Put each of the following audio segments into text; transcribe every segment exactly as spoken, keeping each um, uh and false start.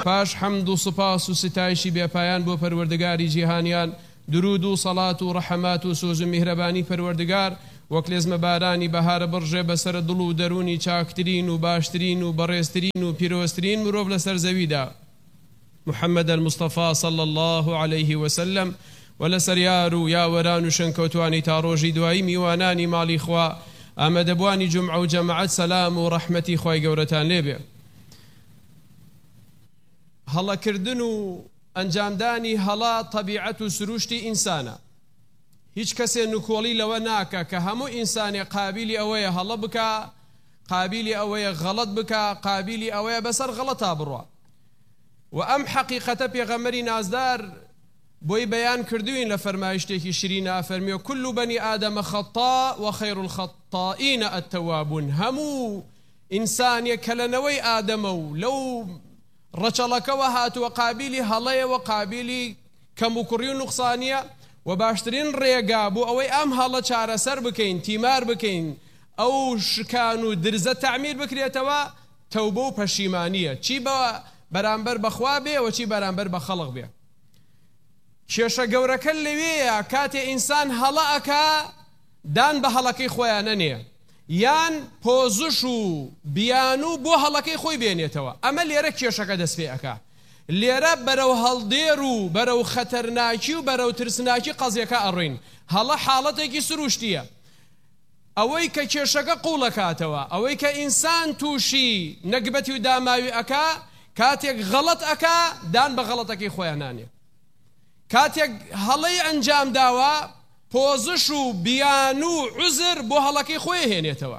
پاش حەمد و سوپاس و ستایشی بێپایان بۆ پەروەردگاری جیهانیان، درود و سەڵات و ڕەحەمات و سۆز و میهرەبانی پەروەردگار وەک لێزمە بارانی بەهارە بڕژێ بەسەر دڵ و دەرونی چاکترین و باشترین و بەڕێزترین و پیرۆزترین مرۆڤ لەسەر زەویدا محەممەد المستەفا صلی الله عليه وسلم و لەسەر یار و یاوەران و شەنکەوتوانی تا ڕۆژی دوایی میوانانی ماڵی خوا ئامادەبوانی جومعە و جەماعەت سەلام و ڕەحمەتی خوای گەورەتان لێبێ. هەڵەکردن و ئەنجامدانی هەڵا تەبیعەت و سروشتی ئینسانە. هیچ کەسێ نکۆڵی لەوە ناکە کە هەموو ئینسانێ قابلی ئەوەیە هەڵە بکە، قابلی ئەوەیە غەڵەت بکە، قابلی ئەوەیە بەسەر غەڵەتا بڕوە. و ئەم حەقیقەتە پێغەمبەری نازدار بۆی بەیان کردوین لە فەرمایشتێکی شیرینە، فەرمیوە كل بني آدم خطاء وخير الخطائين التوابون. هەموو ئینسانێک کە لەنەوەی ئادەمە و لەو ڕەچەڵەکەوە هاتووە قابلی هەڵەیە و قابلی کەموکوڕی و نوقسانیە و باشترین ڕێگا بۆ ئەوەی ئەم هەڵە چارەسەر بکەین، تیمار بکەین، ئەو شکان و درزە تعمیر بکرێتەوە تەوبە و پەشیمانیە، چی بە بەرامبەر بەخوا بێ و چی بەرامبەر بە خەڵق بێ. کێشە گەورەکە لەوەیە کاتێ ئینسان هەڵە ئەکا دان بە هەڵەکەی خۆیانە نییە، یان پۆزش و بیان و بۆ هەڵەکەی خۆی بێنێتەوە. ئەمە لێرە کێشەکە دەست پێ ئەکا. لێرە بەرەو هەڵدێر و بەرەو خەتەرناکی و بەرەو ترسناکی قەزیەکە ئەڕۆین. هەڵە حاڵەتێکی سروشتیە. ئەوەی کە کێشەکە قوڵەکاتەوە، ئەوەی کە ئینسان تووشی نەگبەتی و داماوی ئەکا، کاتێک غەڵەت ئەکا دان بە غەڵەتەکەی خۆیان نانێ. کاتێک هەڵەی ئەنجام داوە پۆزش و بیان و عوزر بۆ هەڵەکەی خۆی هێنێتەوە.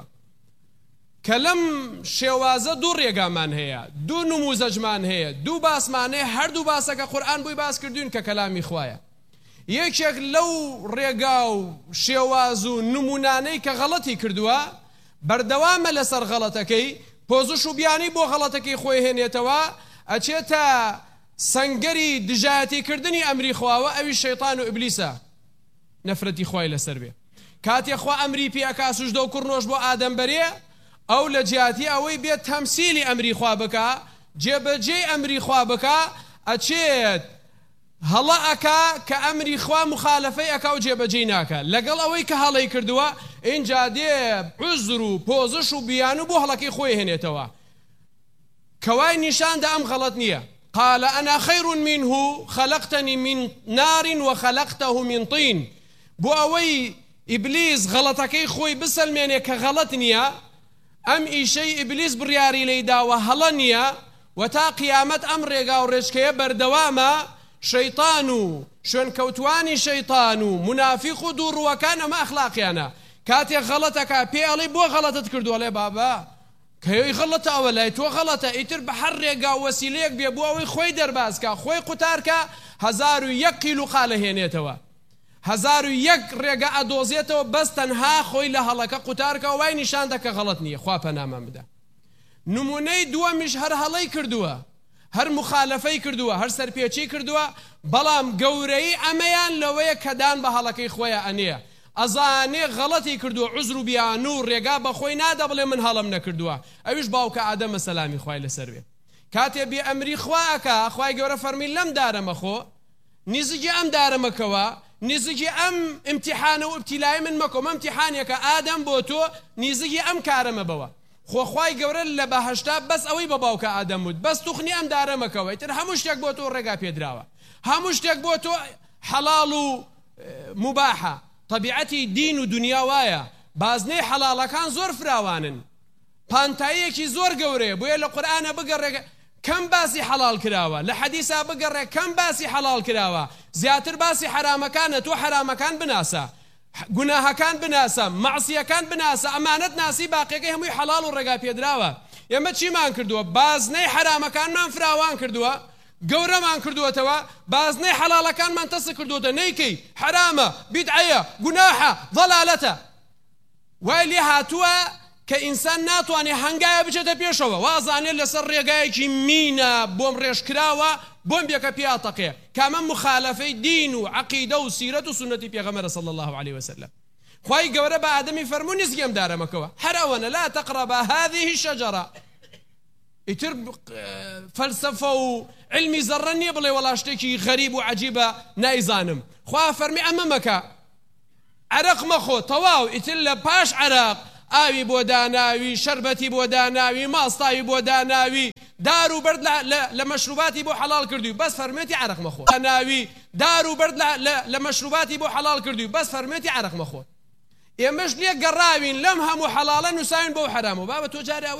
کە لەم شێوازە دوو ڕێگامان هەیە، دوو نموزەجمان هەیە، دوو باسمان هەیە، هەردوو باسەکە قورئان بۆی باس کردوین کە کەلامی خوایە. یەکێک لەو ڕێگا و شێواز و نمونانەی کە غەڵەتی کردووە بەردەوامە لەسەر غەڵەتەکەی، پۆزش و بیانی بۆ غەڵەتەکەی خۆی هێنێتەوە، ئەچێتە سەنگەری دژایەتیکردنی ئەمری خواوە، ئەوی شەیطان و ئیبلیسە نەفرەتی خوای لەسەر بێ. کاتێ خوا ئەمری پێ ئەکا سوژدە و کوڕنۆش بۆ ئادەم بەرێ، ئەو لە جیاتی ئەوەی بێت تەمسیلی ئەمری خوا بکە، جێبەجێی ئەمری خوا بکە، ئەچێت هەڵە ئەکا کە ئەمری خوا مخالەفەی ئەکا و جێبەجێی ناکە. لەگەڵ ئەوەی کە هەڵەی کردووە ئینجا دێ عوزر و پۆزش و بیان و بۆ هەڵەکەی خۆی هێنێتەوە. کەوای نیشاندا ئەم غەڵەت نییە. قال أنا خير منه خلقتني من نار وخلقته من طين. بۆ ئەوەی ئیبلیس غەڵەتەکەی خۆی بسەلمێنێ کە غەڵەت نییە، ئەم ئیشەی ئیبلیس بڕیاری لێی داوە هەڵە نییە و تا قیامەت ئەم ڕێگا و ڕێچکەیە بەردەوامە. شەیطان و شوێنکەوتوانی شەیطان و منافق و دووڕووەکان ئەمە ئەخلاقیانە. کاتێک غەڵەتەکە پێ ئەڵێ بۆ غەڵەتت کردووە، لێ بابا کەی غەڵەتە ئەوە لای تۆ غەڵەتە، ئیتر بە هەر ڕێگا و وەسیلەیەک بێ بۆ ئەوەی خۆی دەربازکە، خۆی قوتارکە، هەزار و یەک کیلو قالە هێنێتەوە، هەزار و یەک ڕێگە ئەدۆزێتەوە، بەس تەنها خۆی لە هەڵەکە قوتارکە و وای نیشان دەکە غەڵەت نییە. خوا پەنامان بدە. نمونەی دووەمیش هەر هەڵەی کردووە، هەر مخالەفەی کردووە، هەر سەرپێچی کردووە، بەڵام گەورەی ئەمەیان لەوەیە کە دان بە هەڵەکەی خۆیە ئەنێە. ئەزانێ غەڵەتی کردووە، عوزر و بیان و ڕێگا بە خۆی نادا بڵێ من هەڵم نەکردووە. ئەویش باوکە ئادەمە سەلامی خوای لەسەر بێ. کاتێ بێ ئەمری خوا ئەکا، خوای گەورە فەرمی لەم دارەمە خۆ، نزیکی ئەم دارەمەکەوە، نزیکی ئەم ئیمتیحانە و ئیبتیلای من مەکۆ، مە ئیمتیحانێکە ئادەم بۆ تۆ، نزیکی ئەم کارەمە بەوە. خۆ خوای گەورە لە بەهەشتا بەس ئەوەی بە باوکە ئادەم بود، بەس توخنی ئەم دارەمەکەوە، ئیتر هەموو شتێک بۆ تۆ ڕێگا پێدراوە، هەموو شتێک بۆ تۆ حەڵاڵ و مباحە. طبیعەتی دین و دنیا وایە، بازنەی حەڵاڵەکان زۆر فراوانن، پانتاییەکی زۆر گەورەیە، بۆیە لە قورئانە بگەڕێ کەم باسی حەڵاڵ کراوە، لە حەدیثا بگەڕێ کەم باسی حەڵاڵ کراوە، زیاتر باسی حرامەکانە. تۆ حرامەکان بناسە، گوناهەکان بناسە، مەعسیەکان بناسە، ئەمانەت ناسی، باقیەکەی هەمووی حەڵاڵ و ڕێگا پێدراوە. ئێمە چیمان کردووە؟ بازنەی حرامەکانمان فراوان کردووە، گەورەمان کردووەتەوە، بازنەی حەڵاڵەکانمان تەسە کردووەتە، نەیکەی حرامە، بیدعەیە، گوناحە، ضەلالەتە. وای لێ هاتووە کە ئینسان ناتوانێ هەنگایە بچێتە پێشەوە، وازانێت لەسەر ڕێگایەکی مینە بۆم ڕێژکراوە، بۆم بێکە پیاتەقێ، کامە مخالەفەی دین و عەقیدە و سیرەت و سونەتی پێغەمبەرە صلی الله عليه وسلم. خوای گەورە بە ئادەمی فەرموو نزگەم دارەمەکەوە، هەر ئەوەنە لا تەقرەبا هذه الشەجەرە، ئیتر فەلسەفە و علمی زەڕە نییە بڵێ وەڵا شتێکی غەریب و عەجیبە نایزانم خوا فەرمی ئەمە مەکە عەرەق مەخۆ تەواو ئیتر لە پاش عەرەق ئاوی بۆ داناوی شەربەتی بۆ داناوی ماستاوی بۆ داناوی دار و بەرد لە مەشروباتی بۆ حەڵال کردووی بەس فەرمێتی عەرەق مەخۆ داناوی دار و بەرد لە مەشروباتی بۆ حەڵال کردووی بەس فەرمێتی عەرەق مەخۆ ئێمەش لێک گەڕاوین لەم هەموو حەڵالە نووساوین بۆ حەرامەوە بابە تۆ جارە